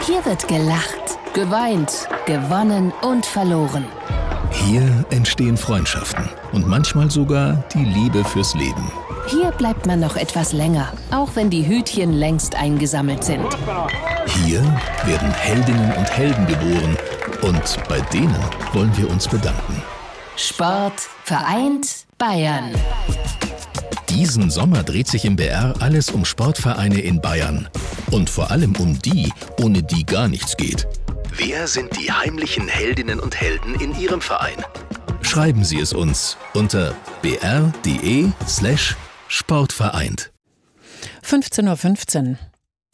Hier wird gelacht, geweint, gewonnen und verloren. Hier entstehen Freundschaften und manchmal sogar die Liebe fürs Leben. Hier bleibt man noch etwas länger, auch wenn die Hütchen längst eingesammelt sind. Hier werden Heldinnen und Helden geboren und bei denen wollen wir uns bedanken. Sport vereint Bayern. Diesen Sommer dreht sich im BR alles um Sportvereine in Bayern. Und vor allem um die, ohne die gar nichts geht. Wer sind die heimlichen Heldinnen und Helden in Ihrem Verein? Schreiben Sie es uns unter br.de/sportvereint. 15:15 Uhr.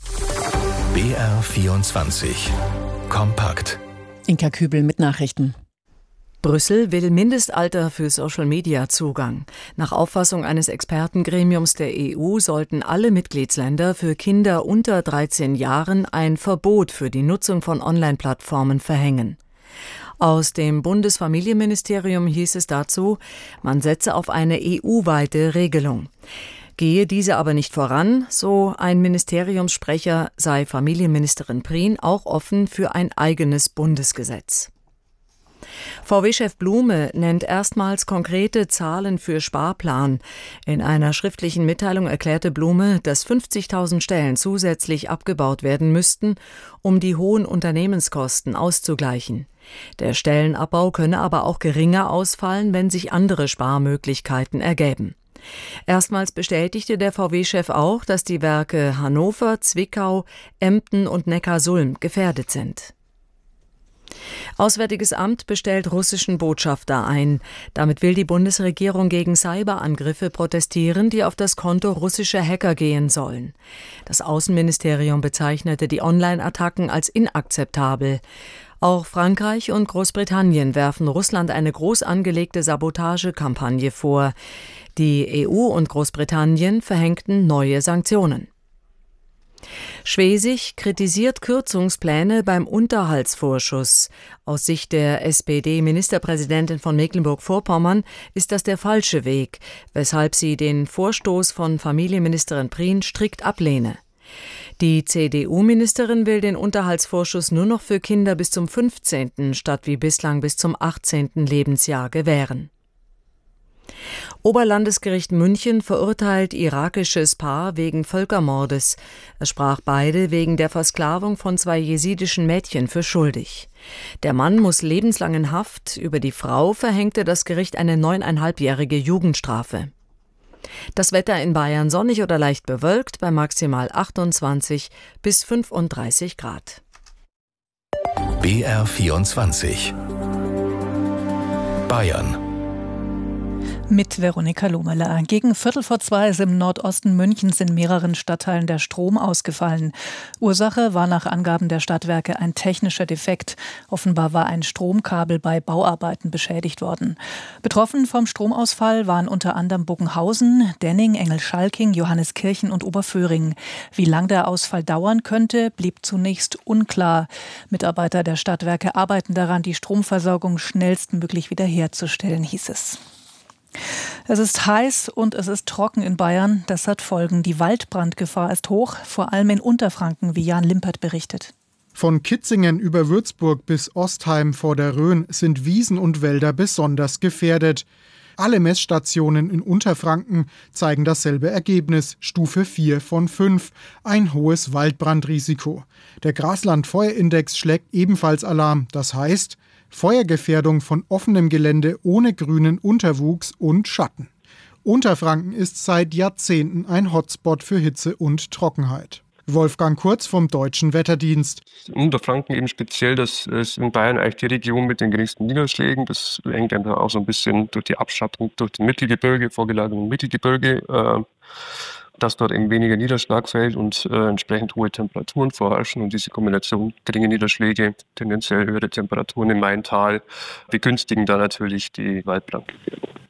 BR24 Kompakt. Inka Kübel mit Nachrichten. Brüssel will Mindestalter für Social-Media-Zugang. Nach Auffassung eines Expertengremiums der EU sollten alle Mitgliedsländer für Kinder unter 13 Jahren ein Verbot für die Nutzung von Online-Plattformen verhängen. Aus dem Bundesfamilienministerium hieß es dazu, man setze auf eine EU-weite Regelung. Gehe diese aber nicht voran, so ein Ministeriumssprecher, sei Familienministerin Prien auch offen für ein eigenes Bundesgesetz. VW-Chef Blume nennt erstmals konkrete Zahlen für Sparplan. In einer schriftlichen Mitteilung erklärte Blume, dass 50.000 Stellen zusätzlich abgebaut werden müssten, um die hohen Unternehmenskosten auszugleichen. Der Stellenabbau könne aber auch geringer ausfallen, wenn sich andere Sparmöglichkeiten ergäben. Erstmals bestätigte der VW-Chef auch, dass die Werke Hannover, Zwickau, Emden und Neckarsulm gefährdet sind. Auswärtiges Amt bestellt russischen Botschafter ein. Damit will die Bundesregierung gegen Cyberangriffe protestieren, die auf das Konto russischer Hacker gehen sollen. Das Außenministerium bezeichnete die Online-Attacken als inakzeptabel. Auch Frankreich und Großbritannien werfen Russland eine groß angelegte Sabotagekampagne vor. Die EU und Großbritannien verhängten neue Sanktionen. Schwesig kritisiert Kürzungspläne beim Unterhaltsvorschuss. Aus Sicht der SPD-Ministerpräsidentin von Mecklenburg-Vorpommern ist das der falsche Weg, weshalb sie den Vorstoß von Familienministerin Prien strikt ablehne. Die CDU-Ministerin will den Unterhaltsvorschuss nur noch für Kinder bis zum 15. statt wie bislang bis zum 18. Lebensjahr gewähren. Oberlandesgericht München verurteilt irakisches Paar wegen Völkermordes. Es sprach beide wegen der Versklavung von 2 jesidischen Mädchen für schuldig. Der Mann muss lebenslang in Haft, über die Frau verhängte das Gericht eine 9,5-jährige Jugendstrafe. Das Wetter in Bayern sonnig oder leicht bewölkt bei maximal 28 bis 35 Grad. BR24 Bayern. Mit Veronika Lohmeier. Gegen 1:15 ist im Nordosten Münchens in mehreren Stadtteilen der Strom ausgefallen. Ursache war nach Angaben der Stadtwerke ein technischer Defekt. Offenbar war ein Stromkabel bei Bauarbeiten beschädigt worden. Betroffen vom Stromausfall waren unter anderem Bogenhausen, Denning, Engelschalking, Johanneskirchen und Oberföhring. Wie lang der Ausfall dauern könnte, blieb zunächst unklar. Mitarbeiter der Stadtwerke arbeiten daran, die Stromversorgung schnellstmöglich wiederherzustellen, hieß es. Es ist heiß und es ist trocken in Bayern. Das hat Folgen. Die Waldbrandgefahr ist hoch, vor allem in Unterfranken, wie Jan Limpert berichtet. Von Kitzingen über Würzburg bis Ostheim vor der Rhön sind Wiesen und Wälder besonders gefährdet. Alle Messstationen in Unterfranken zeigen dasselbe Ergebnis, Stufe 4 von 5, ein hohes Waldbrandrisiko. Der Grasland-Feuerindex schlägt ebenfalls Alarm, das heißt Feuergefährdung von offenem Gelände ohne grünen Unterwuchs und Schatten. Unterfranken ist seit Jahrzehnten ein Hotspot für Hitze und Trockenheit. Wolfgang Kurz vom Deutschen Wetterdienst. Unterfranken eben speziell, das ist in Bayern eigentlich die Region mit den geringsten Niederschlägen. Das hängt einfach auch so ein bisschen durch die Abschattung durch die Mittelgebirge, vorgelagerten Mittelgebirge, dass dort eben weniger Niederschlag fällt und entsprechend hohe Temperaturen vorherrschen. Und diese Kombination geringe Niederschläge, tendenziell höhere Temperaturen im Maintal begünstigen da natürlich die Waldbrandgefährdung.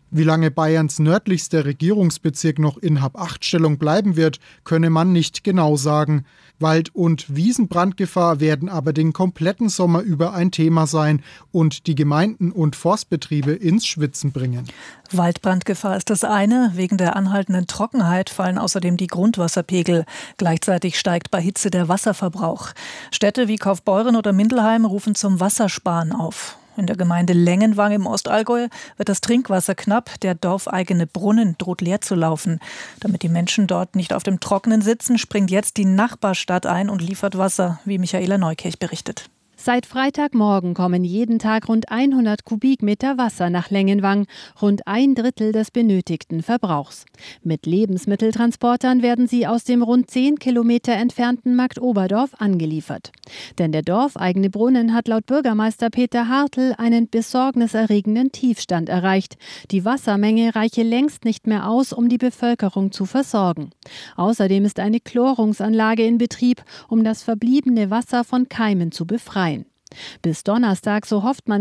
Wie lange Bayerns nördlichster Regierungsbezirk noch in Hab-8-Stellung bleiben wird, könne man nicht genau sagen. Wald- und Wiesenbrandgefahr werden aber den kompletten Sommer über ein Thema sein und die Gemeinden und Forstbetriebe ins Schwitzen bringen. Waldbrandgefahr ist das eine. Wegen der anhaltenden Trockenheit fallen außerdem die Grundwasserpegel. Gleichzeitig steigt bei Hitze der Wasserverbrauch. Städte wie Kaufbeuren oder Mindelheim rufen zum Wassersparen auf. In der Gemeinde Lengenwang im Ostallgäu wird das Trinkwasser knapp. Der dorfeigene Brunnen droht leer zu laufen. Damit die Menschen dort nicht auf dem Trockenen sitzen, springt jetzt die Nachbarstadt ein und liefert Wasser, wie Michaela Neukirch berichtet. Seit Freitagmorgen kommen jeden Tag rund 100 Kubikmeter Wasser nach Lengenwang, rund 1/3 des benötigten Verbrauchs. Mit Lebensmitteltransportern werden sie aus dem rund 10 Kilometer entfernten Marktoberdorf angeliefert. Denn der dorfeigene Brunnen hat laut Bürgermeister Peter Hartl einen besorgniserregenden Tiefstand erreicht. Die Wassermenge reiche längst nicht mehr aus, um die Bevölkerung zu versorgen. Außerdem ist eine Chlorungsanlage in Betrieb, um das verbliebene Wasser von Keimen zu befreien. Bis Donnerstag, so hofft man,